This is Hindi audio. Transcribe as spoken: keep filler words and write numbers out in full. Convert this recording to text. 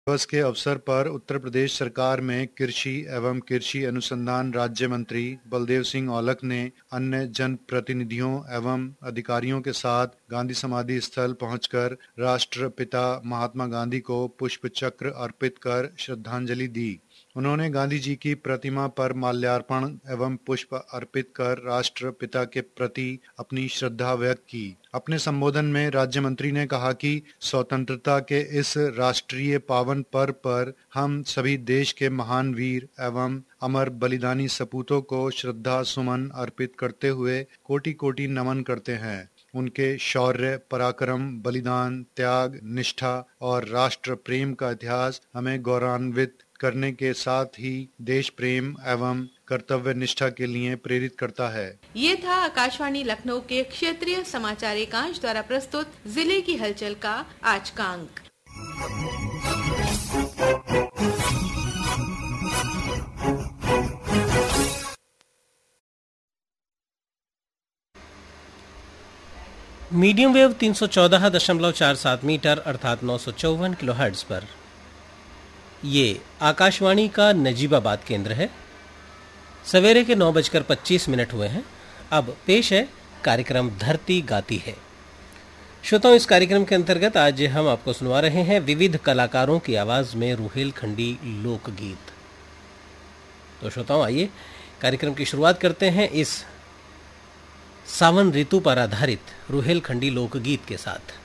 दिवस के अवसर पर उत्तर प्रदेश सरकार में कृषि एवं कृषि अनुसंधान राज्य मंत्री बलदेव सिंह औलख ने अन्य जनप्रतिनिधियों एवं अधिकारियों के साथ गांधी समाधि स्थल पहुंचकर राष्ट्रपिता महात्मा गांधी को पुष्प चक्र अर्पित कर श्रद्धांजलि दी। उन्होंने गांधी जी की प्रतिमा पर माल्यार्पण एवं पुष्प अर्पित कर राष्ट्रपिता के प्रति अपनी श्रद्धा व्यक्त की। अपने संबोधन में राज्य मंत्री ने कहा कि स्वतंत्रता के इस राष्ट्रीय पावन पर्व पर हम सभी देश के महान वीर एवं अमर बलिदानी सपूतों को श्रद्धा सुमन अर्पित करते हुए कोटि कोटि नमन करते हैं। उनके शौर्य, पराक्रम, बलिदान, त्याग, निष्ठा और राष्ट्र प्रेम का इतिहास हमें गौरवान्वित करने के साथ ही देश प्रेम एवं कर्तव्य निष्ठा के लिए प्रेरित करता है। ये था आकाशवाणी लखनऊ के क्षेत्रीय समाचार एकांश द्वारा प्रस्तुत जिले की हलचल का आज का अंक। मीडियम वेव तीन सौ चौदह दशमलव चार सात मीटर अर्थात नौ सौ चौवन किलोहर्ट्ज पर ये आकाशवाणी का नजीबाबाद केंद्र है। सवेरे के नौ बजकर पच्चीस मिनट हुए हैं। अब पेश है कार्यक्रम धरती गाती है। श्रोताओं, इस कार्यक्रम के अंतर्गत आज हम आपको सुनवा रहे हैं विविध कलाकारों की आवाज में रुहेलखंडी लोकगीत। तो श्रोताओं, आइए कार्यक्रम की शुरुआत करते हैं इस सावन ऋतु पर आधारित रुहेलखंडी लोकगीत के साथ।